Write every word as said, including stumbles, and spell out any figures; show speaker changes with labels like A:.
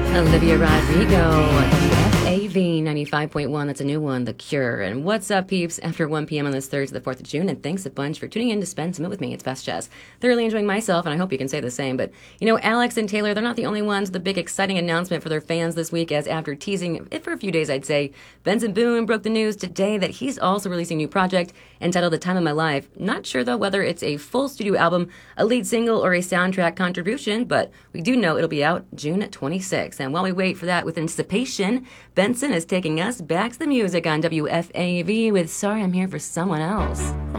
A: Olivia Rodrigo, W F A V ninety-five point one. That's a new one, The Cure. And what's up, peeps? After one p.m. on this Thursday, the fourth of June, and thanks a bunch for tuning in to spend some it with me. It's Best Jazz. Thoroughly enjoying myself, and I hope you can say the same. But, you know, Alex and Taylor, they're not the only ones with a big exciting announcement for their fans this week, as after teasing it for a few days, I'd say, Benson Boone broke the news today that he's also releasing a new project entitled The Time of My Life. Not sure, though, whether it's a full studio album, a lead single, or a soundtrack contribution, but we do know it'll be out June twenty-sixth. And while we wait for that with anticipation, Benson is taking us back to the music on W F A V with Sorry I'm Here for Someone Else.